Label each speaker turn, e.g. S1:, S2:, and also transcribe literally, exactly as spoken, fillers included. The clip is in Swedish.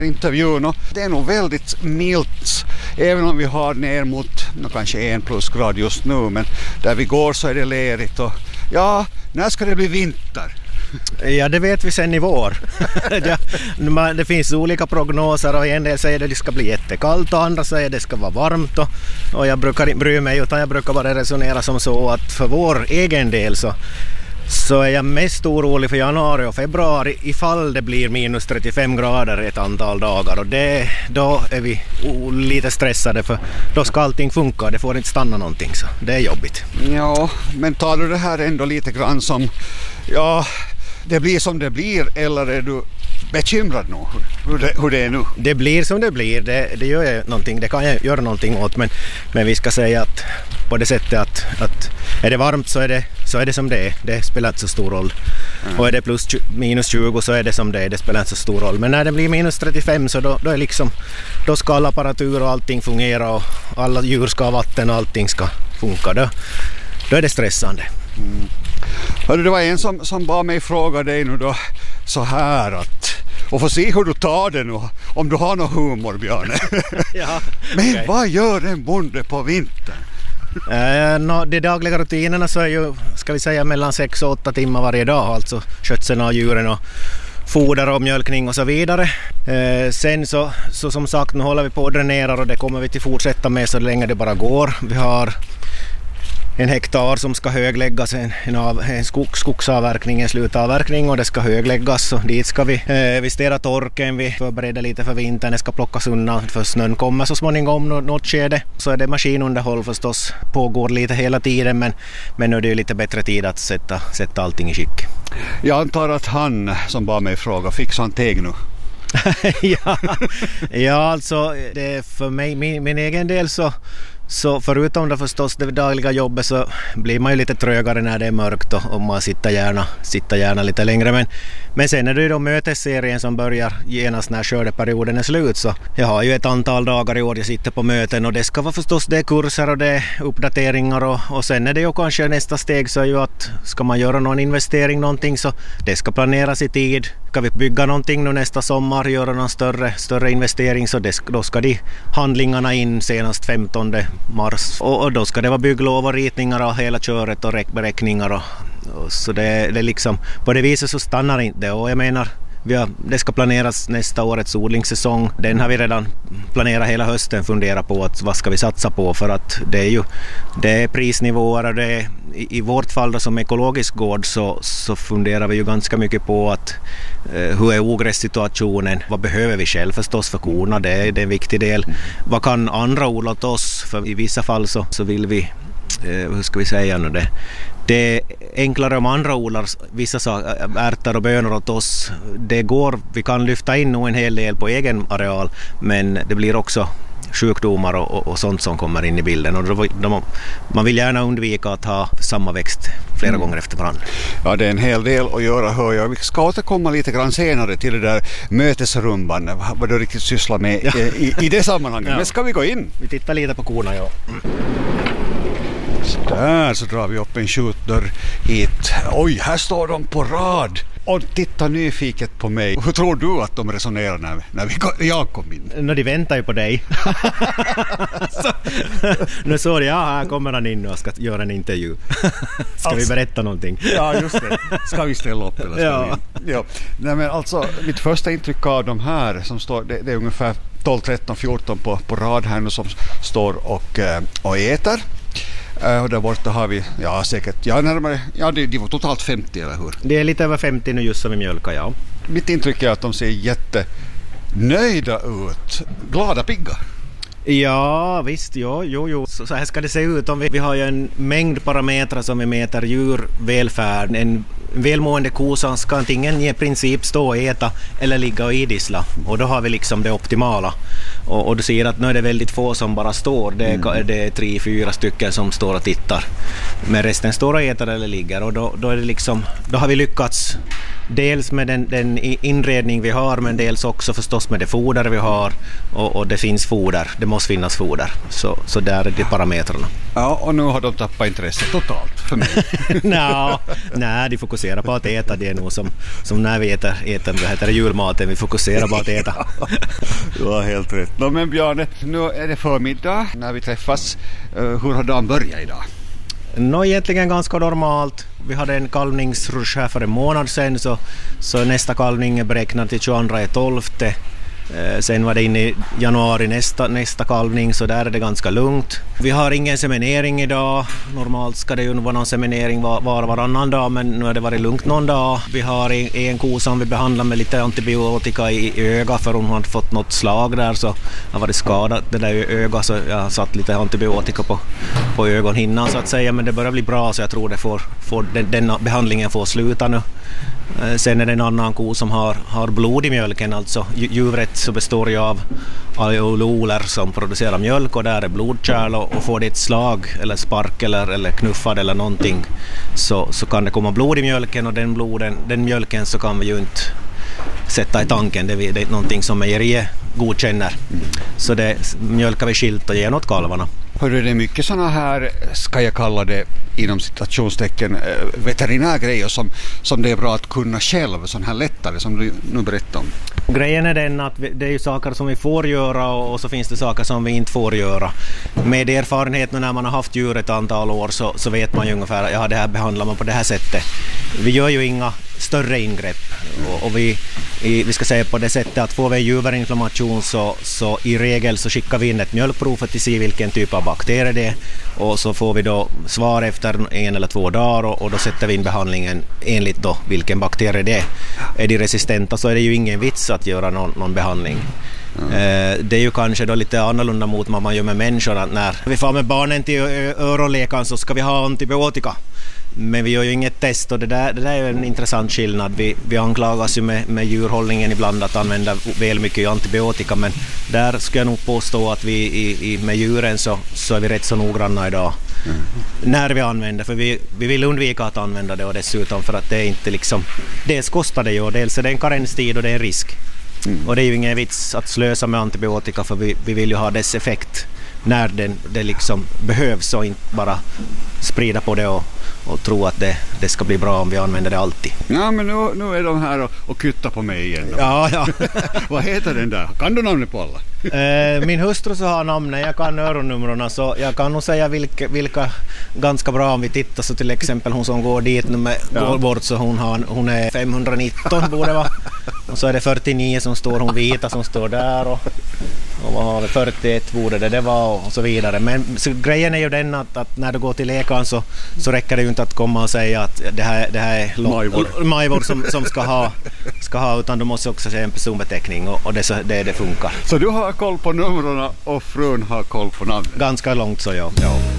S1: intervjun. Det är nog väldigt milt, även om vi har ner mot no, kanske en plusgrad just nu, men där vi går så är det lerigt. Och ja, när ska det bli vinter?
S2: Ja, det vet vi sen i vår. det, det finns olika prognoser och en del säger att det ska bli jättekallt och andra säger att det ska vara varmt. Och, och jag brukar inte bry mig, utan jag brukar bara resonera som så att för vår egen del så, så är jag mest orolig för januari och februari ifall det blir minus trettiofem grader ett antal dagar. Och det, då är vi lite stressade, för då ska allting funka, det får inte stanna någonting, så det är jobbigt.
S1: Ja, men tar du det här ändå lite grann som, ja, det blir som det blir, eller är du bekymrad nu hur det, hur det är nu?
S2: Det blir som det blir, det, det gör jag någonting, det kan jag göra någonting åt, men, men vi ska säga att på det sättet att, att är det varmt så är det, så är det som det är, det spelar inte så stor roll. Mm. Och är det plus minus tjugo så är det som det är, det spelar inte så stor roll. Men när det blir minus trettiofem så då, då är liksom, då ska all apparatur och allting fungera och alla djur ska ha vatten och allting ska funka, då, då är det stressande.
S1: Mm. Hörru, det var en som, som bad mig fråga dig nu då så här att, och få se hur du tar det nu, om du har någon humor, Björne.
S2: Ja,
S1: men
S2: okay.
S1: Vad gör en bonde på vintern?
S2: Eh, no, de dagliga rutinerna så är ju, ska vi säga, mellan sex och åtta timmar varje dag, alltså skötseln av djuren och foder och mjölkning och så vidare. Eh, sen så, så som sagt, nu håller vi på att dränera och det kommer vi till fortsätta med så länge det bara går. Vi har en hektar som ska högläggas, en, en, av, en skog, skogsavverkning, en slutavverkning, och det ska högläggas och dit ska vi eh, vi städa torken, vi förbereder lite för vintern, det ska plockas undan för snön kommer så småningom något skede. Så är det maskinunderhåll förstås, pågår lite hela tiden, men, men nu är det ju lite bättre tid att sätta, sätta allting i skick.
S1: Jag antar att han som bad mig fråga, fixar han teg nu?
S2: ja, ja, alltså det för mig, min, min egen del så Så förutom det förstås det dagliga jobbet så blir man ju lite trögare när det är mörkt och, och man sitter gärna, sitter gärna lite längre. Men, men sen är det ju då mötesserien som börjar genast när skördeperioden är slut. Så jag har ju ett antal dagar i år jag sitter på möten och det ska vara förstås det kurser och det uppdateringar. Och, och sen är det ju kanske nästa steg så är ju att ska man göra någon investering någonting så det ska planeras i tid. Ska vi bygga någonting nu nästa sommar, göra någon större, större investering så det, då ska de handlingarna in senast femtonde mars. Och, och då ska det vara bygglov och ritningar och hela köret och beräkningar. Och, och, så det, det liksom, på det viset så stannar inte. Och jag menar, vi har, det ska planeras nästa årets odlingssäsong. Den har vi redan planerat hela hösten, fundera på att vad ska vi satsa på, för att det är ju det är prisnivåer och det är, i, i vårt fall då, som ekologisk gård så, så funderar vi ju ganska mycket på att eh, hur är ogrässituationen, vad behöver vi själv förstås för korna, det är, det är en viktig del. Vad kan andra odla åt oss, för i vissa fall så, så vill vi eh, hur ska vi säga nu det Det är enklare om andra odlar vissa ärtor och bönor åt oss. Det går, vi kan lyfta in en hel del på egen areal, men det blir också sjukdomar och, och, och sånt som kommer in i bilden. Och då, då, man vill gärna undvika att ha samma växt flera mm. gånger efter varandra.
S1: Ja, det är en hel del att göra, hör jag. Vi ska återkomma lite grann senare till det där mötesrumban, vad du riktigt sysslar med ja. i, i det sammanhanget. Ja. Men ska vi gå in?
S2: Vi tittar lite på korna, ja. Mm.
S1: Så där så drar vi upp en skjutdörr hit. Oj, här står de på rad. Och titta nyfiket på mig. Hur tror du att de resonerar när, när vi, jag kom in?
S2: Nå, de väntar ju på dig. så, nu såg jag, här kommer han in och ska göra en intervju. ska alltså, vi berätta någonting?
S1: Ja, just det. Ska vi ställa upp eller ska
S2: ja.
S1: vi? Ja. Nej, men alltså, mitt första intryck av de här som står, det, det är ungefär tolv, tretton, fjorton på, på rad här nu som står och, och äter. Uh, och där borta har vi, ja säkert, ja närmare, ja det, det var totalt femtio eller hur?
S2: Det är lite över femtio nu just som vi mjölkar, ja.
S1: Mitt intryck är att de ser jättenöjda ut, glada, pigga.
S2: Ja visst, jo, jo, jo. Så, så här ska det se ut. Om vi, vi har ju en mängd parametrar som vi mäter djurvälfärd. En välmående ko som ska antingen i princip stå och äta eller ligga och idissla. Och då har vi liksom det optimala. Och, och du ser att nu är det väldigt få som bara står. Det är, mm. det är tre, fyra stycken som står och tittar. Men resten står och äter eller ligger. Och då, då är det liksom, då har vi lyckats dels med den, den inredning vi har, men dels också förstås med det foder vi har. Och, och det finns foder, det måste finnas foder. Så, så där är det parametrarna.
S1: Ja, och nu har de tappat intresse totalt för mig.
S2: no, nej, de fokuserar fokuserar på att äta. Det är nog som, som när vi äter, äter det heter julmaten, vi fokuserar på att äta.
S1: Du har helt rätt. No, men Bjarne, nu är det förmiddag när vi träffas. Uh, hur har dagen börjat idag?
S2: Nå, egentligen ganska normalt. Vi hade en kalvningsrush här för en månad sedan, så, så nästa kalvning är beräknad till tjugoandra tolfte. Eh, sen var det inne i januari nästa, nästa kalvning, så där är det ganska lugnt. Vi har ingen seminering idag. Normalt ska det ju vara någon seminering var, var varannan dag, men nu har det varit lugnt någon dag. Vi har en, en ko som vi behandlar med lite antibiotika i, i ögat, för hon har fått något slag där, så har varit skadat det där ögat, så jag har satt lite antibiotika på, på ögonhinnan så att säga, men det börjar bli bra, så jag tror det får, får den, den behandlingen får sluta nu. Sen är det en annan ko som har, har blod i mjölken, alltså djuret så består ju av alveoler som producerar mjölk, och där är blodkärl, och, och får det ett slag eller spark eller, eller knuffad eller någonting, så, så kan det komma blod i mjölken, och den, bloden, den mjölken så kan vi ju inte sätta i tanken, det är, det är någonting som mejeriet godkänner, så det mjölkar vi skilt och ger åt kalvarna.
S1: Hörru, det är mycket sådana här, ska jag kalla det inom citationstecken, veterinärgrejer som, som det är bra att kunna själv, sån här lättare som du nu berättar om.
S2: Grejen är den att vi, det är ju saker som vi får göra, och, och så finns det saker som vi inte får göra. Med erfarenhet när man har haft djur ett antal år, så, så vet man ju ungefär, ja, det här behandlar man på det här sättet. Vi gör ju inga större ingrepp, och, och vi, i, vi ska säga på det sättet att får vi en juverinflammation, så, så i regel så skickar vi in ett mjölkprov för att se vilken typ av bakterier det är, och så får vi då svar efter en eller två dagar, och, och då sätter vi in behandlingen enligt då vilken bakterie det är. Är de resistenta, så är det ju ingen vits att göra någon, någon behandling. Mm. Eh, det är ju kanske då lite annorlunda mot vad man gör med människor, att när vi får med barnen till öronläkaren så ska vi ha antibiotika. Men vi gör ju inget test, och det där, det där är ju en intressant skillnad. Vi, vi anklagas ju med, med djurhållningen ibland att använda väl mycket antibiotika, men där ska jag nog påstå att vi i, i, med djuren så, så är vi rätt så noggranna idag. Mm. När vi använder, för vi, vi vill undvika att använda det, och dessutom för att det är inte liksom, dels kostar det ju, och dels är det en karenstid och det är en risk. Mm. Och det är ju ingen vits att slösa med antibiotika, för vi, vi vill ju ha dess effekt när den, det liksom behövs, och inte bara sprida på det och, och tro att det, det ska bli bra om vi använder det alltid.
S1: Ja, men nu, nu är de här och, och kuttar på mig igen. Då.
S2: Ja, ja.
S1: Vad heter den där? Kan du namnet på alla?
S2: eh, min hustru så har namnet, jag kan öronnumren, så jag kan nog säga vilka, vilka ganska bra om vi tittar, så till exempel hon som går dit nu med, ja. går bort, så hon, har, hon är femhundranitton borde vara, och så är det fyrtionio som står, hon vita som står där, och och vad har vi, fyrtioett borde det, det var, och så vidare. Men så grejen är ju den att, att när du går till läkaren så, så räcker det ju inte att komma och säga att det här, det här är Majvor, Majvor som, som ska, ha, ska ha, utan du måste också säga en personbeteckning, och, och det, så, det, det funkar.
S1: Så du har koll på numren och frun har koll på namnet?
S2: Ganska långt så ja. ja.